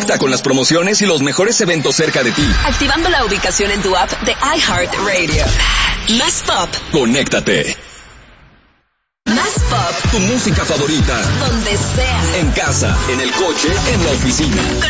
Conecta con las promociones y los mejores eventos cerca de ti. Activando la ubicación en tu app de iHeartRadio. Más pop. Conéctate. Más pop. Tu música favorita. Donde sea. En casa, en el coche, en la oficina.